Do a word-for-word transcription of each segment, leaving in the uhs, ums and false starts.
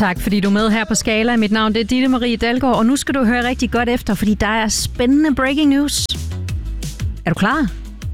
Tak, fordi du er med her på Skala. Mit navn det er Ditte Marie Dalgaard, og nu skal du høre rigtig godt efter, fordi der er spændende breaking news. Er du klar?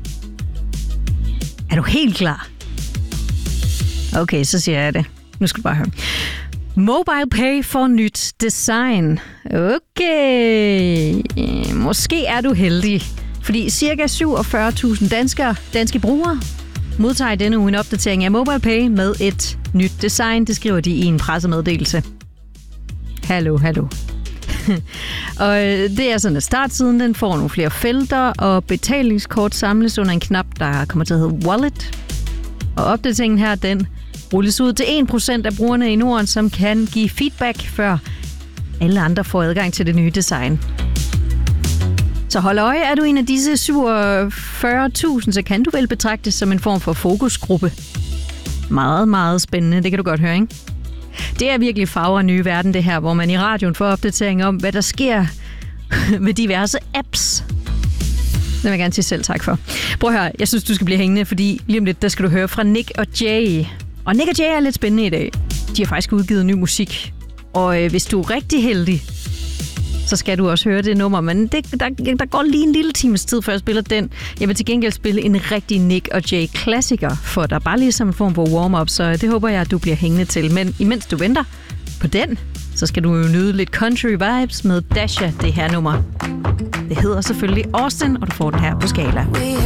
Er du helt klar? Okay, så siger jeg det. Nu skal du bare høre. MobilePay får nyt design. Okay. Måske er du heldig, fordi ca. syvogfyrre tusind danskere, danske brugere modtager denne uge en opdatering af MobilePay med et nyt design. Det skriver de i en pressemeddelelse. Hallo, hallo. Og det er sådan, at startsiden den får nogle flere felter, og betalingskort samles under en knap, der kommer til at hedde Wallet. Og opdateringen her, den rulles ud til en procent af brugerne i Norden, som kan give feedback, før alle andre får adgang til det nye design. Så hold øje, er du en af disse syvogfyrre tusind, så kan du vel betragtes som en form for fokusgruppe. Meget, meget spændende, det kan du godt høre, ikke? Det er virkelig farver nye verden, det her, hvor man i radioen får opdatering om, hvad der sker med diverse apps. Det vil jeg gerne sige selv tak for. Prøv at høre, jeg synes, du skal blive hængende, fordi lige om lidt, der skal du høre fra Nick og Jay. Og Nick og Jay er lidt spændende i dag. De har faktisk udgivet ny musik. Og øh, hvis du er rigtig heldig, så skal du også høre det nummer. Men det, der, der går lige en lille times tid, før jeg spiller den. Jeg vil til gengæld spille en rigtig Nick og Jay klassiker for dig. Bare lige som en form for warm-up, så det håber jeg, at du bliver hængende til. Men imens du venter på den, så skal du jo nyde lidt country vibes med Dasha, det her nummer. Det hedder selvfølgelig Austin, og du får den her på Skala.